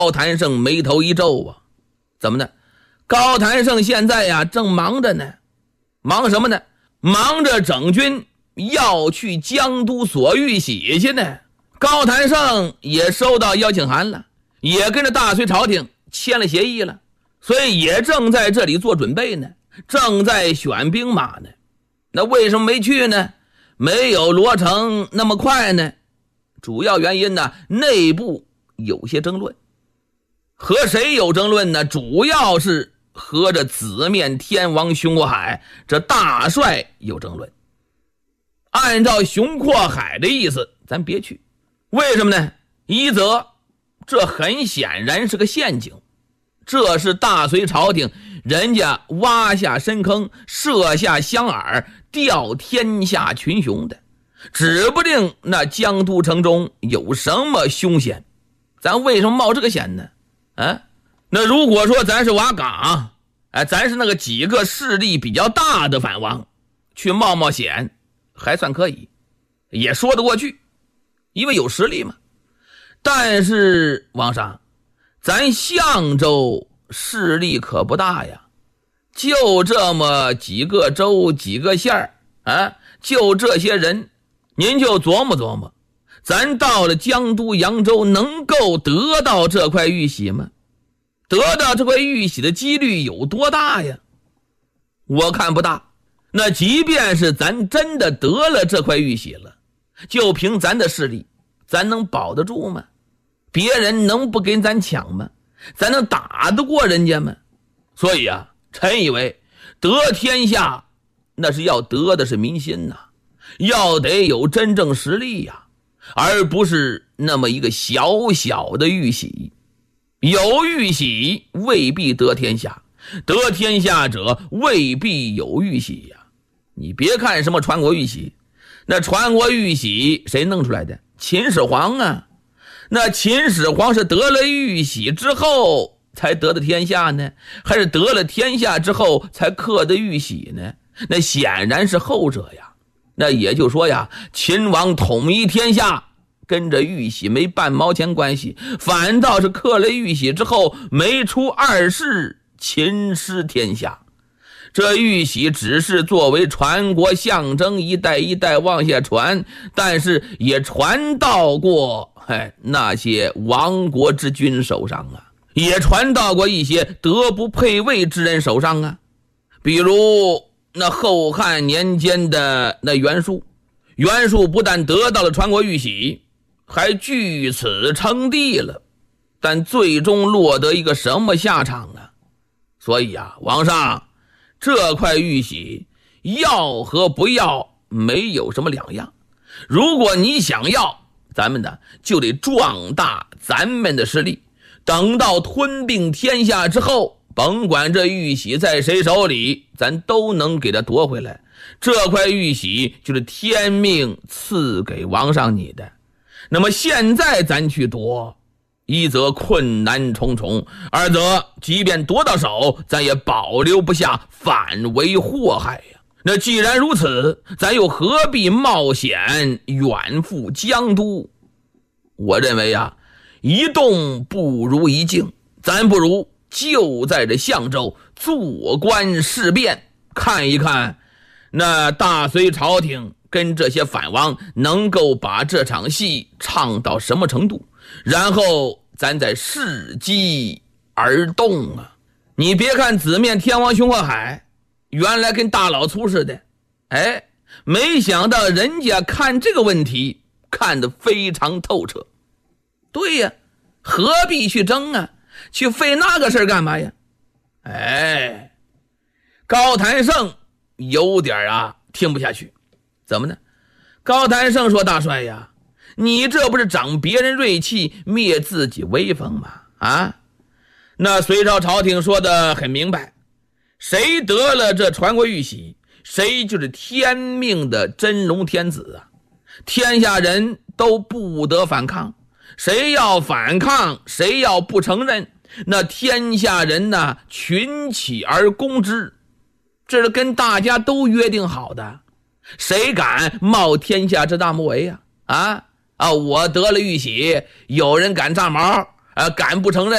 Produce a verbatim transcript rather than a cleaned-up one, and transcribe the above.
高谭胜眉头一皱啊，怎么呢？高谭胜现在呀正忙着呢，忙什么呢？忙着整军要去江都索玉玺去呢。高谭胜也收到邀请函了，也跟着大隋朝廷签了协议了，所以也正在这里做准备呢，正在选兵马呢。那为什么没去呢？没有罗成那么快呢？主要原因呢，内部有些争论。和谁有争论呢？主要是和这紫面天王熊阔海这大帅有争论。按照熊阔海的意思，咱别去。为什么呢？一则这很显然是个陷阱，这是大隋朝廷人家挖下深坑，设下香饵，钓天下群雄的，指不定那江都城中有什么凶险，咱为什么冒这个险呢？啊，那如果说咱是瓦岗，哎，咱是那个几个势力比较大的反王，去冒冒险还算可以，也说得过去，因为有实力嘛。但是王上，咱相州势力可不大呀，就这么几个州几个县儿啊，就这些人，您就琢磨琢磨，咱到了江都扬州能够得到这块玉玺吗？得到这块玉玺的几率有多大呀？我看不大。那即便是咱真的得了这块玉玺了，就凭咱的势力，咱能保得住吗？别人能不跟咱抢吗？咱能打得过人家吗？所以啊，臣以为得天下那是要得的是民心呐、啊，要得有真正实力呀、啊，而不是那么一个小小的玉玺。有玉玺未必得天下，得天下者未必有玉玺呀、啊。你别看什么传国玉玺，那传国玉玺谁弄出来的？秦始皇啊。那秦始皇是得了玉玺之后才得的天下呢，还是得了天下之后才刻的玉玺呢？那显然是后者呀。那也就是说呀，秦王统一天下跟着玉玺没半毛钱关系，反倒是刻了玉玺之后没出二世，秦失天下。这玉玺只是作为传国象征，一代一代往下传，但是也传到过哎那些亡国之君手上啊，也传到过一些德不配位之人手上啊。比如那后汉年间的那袁术，袁术不但得到了传国玉玺，还据此称帝了，但最终落得一个什么下场啊？所以啊，王上，这块玉玺要和不要没有什么两样。如果你想要，咱们呢就得壮大咱们的实力，等到吞并天下之后，甭管这玉玺在谁手里，咱都能给他夺回来。这块玉玺就是天命赐给王上你的。那么现在咱去夺，一则困难重重，二则即便夺到手，咱也保留不下，反为祸害呀。那既然如此，咱又何必冒险远赴江都？我认为啊，一动不如一静，咱不如就在这相州坐观事变，看一看那大隋朝廷跟这些反王能够把这场戏唱到什么程度，然后咱再伺机而动啊！你别看紫面天王熊阔海原来跟大老粗似的，哎，没想到人家看这个问题看得非常透彻。对呀，何必去争啊？去费那个事儿干嘛呀？哎，高谭胜有点啊听不下去。怎么呢？高谭胜说：“大帅呀，你这不是长别人锐气，灭自己威风吗？啊，那隋朝朝廷说的很明白，谁得了这传国玉玺，谁就是天命的真龙天子啊！天下人都不得反抗，谁要反抗，谁要不承认，那天下人呢群起而攻之，这是跟大家都约定好的。谁敢冒天下之大不韪呀？啊啊！我得了玉玺，有人敢炸毛， 啊，敢不承认？